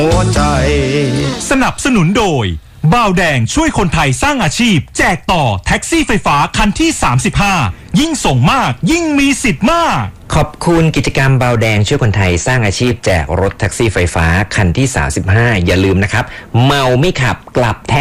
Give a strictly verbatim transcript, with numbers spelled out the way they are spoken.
หัวใจสนับสนุนโดยบ่าวแดงช่วยคนไทยสร้างอาชีพแจกต่อแท็กซี่ไฟฟ้าคันที่สามสิบห้ายิ่งส่งมากยิ่งมีสิทธิ์มากขอบคุณกิจกรรมบ่าวแดงช่วยคนไทยสร้างอาชีพแจกรถแท็กซี่ไฟฟ้าคันที่สามสิบห้าอย่าลืมนะครับเมาไม่ขับกลับแท็